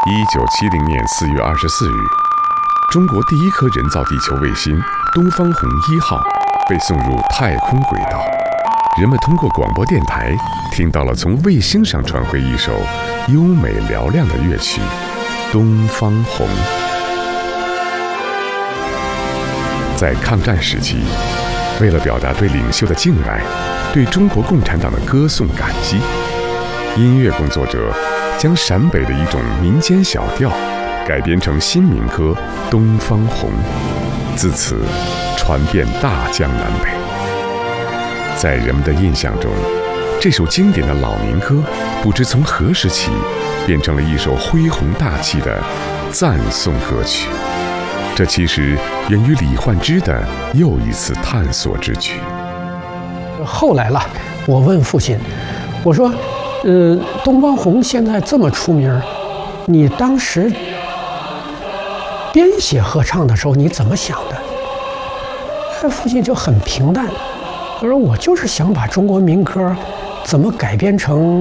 1970年4月24日，中国第一颗人造地球卫星东方红1号被送入太空轨道。人们通过广播电台听到了从卫星上传回一首优美嘹亮的乐曲《东方红》。在抗战时期，为了表达对领袖的敬爱，对中国共产党的歌颂感激，音乐工作者将陕北的一种民间小调改编成新民歌《东方红》，自此传遍大江南北。在人们的印象中，这首经典的老民歌不知从何时起变成了一首恢宏大气的赞颂歌曲。这其实源于李焕之的又一次探索之举。 后来了，我问父亲，我说东方红现在这么出名，你当时编写合唱的时候你怎么想的？父亲就很平淡，他说我就是想把中国民歌怎么改编成